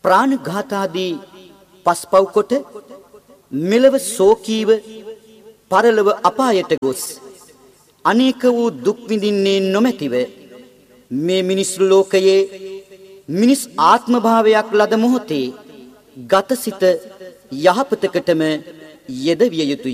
ප්‍රාණඝාතාදී පස්පව් කොට මෙලව සෝකීව පරලොව අපායට ගොස් අනේක වූ දුක් විඳින්නේ නොමැතිව මේ මිනිස් ලෝකයේ මිනිස් ආත්ම භාවයක් ලද මොහොතේ ගතසිත යහපතකටම යෙදවිය යුතුය.